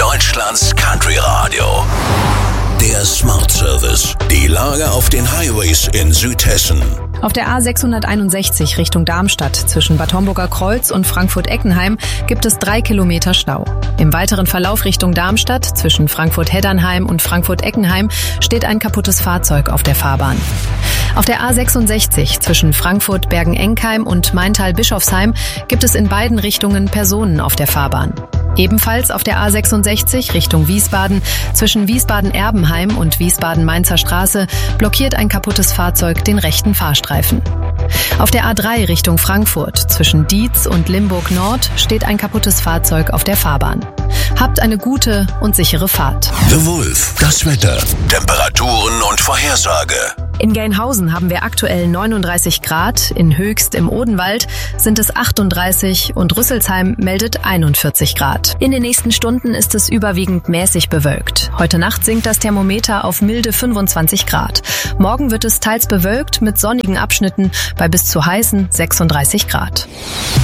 Deutschlands Country Radio. Der Smart Service. Die Lage auf den Highways in Südhessen. Auf der A661 Richtung Darmstadt zwischen Bad Homburger Kreuz und Frankfurt-Eckenheim gibt es 3 Kilometer Stau. Im weiteren Verlauf Richtung Darmstadt zwischen Frankfurt-Heddernheim und Frankfurt-Eckenheim steht ein kaputtes Fahrzeug auf der Fahrbahn. Auf der A66 zwischen Frankfurt-Bergen-Enkheim und Maintal-Bischofsheim gibt es in beiden Richtungen Personen auf der Fahrbahn. Ebenfalls auf der A66 Richtung Wiesbaden zwischen Wiesbaden-Erbenheim und Wiesbaden-Mainzer Straße blockiert ein kaputtes Fahrzeug den rechten Fahrstreifen. Auf der A3 Richtung Frankfurt zwischen Dietz und Limburg Nord steht ein kaputtes Fahrzeug auf der Fahrbahn. Habt eine gute und sichere Fahrt. The Wolf, das Wetter, Temperaturen und Vorhersage. In Gelnhausen haben wir aktuell 39 Grad, in Höchst im Odenwald sind es 38 und Rüsselsheim meldet 41 Grad. In den nächsten Stunden ist es überwiegend mäßig bewölkt. Heute Nacht sinkt das Thermometer auf milde 25 Grad. Morgen wird es teils bewölkt mit sonnigen Abschnitten bei bis zu heißen 36 Grad.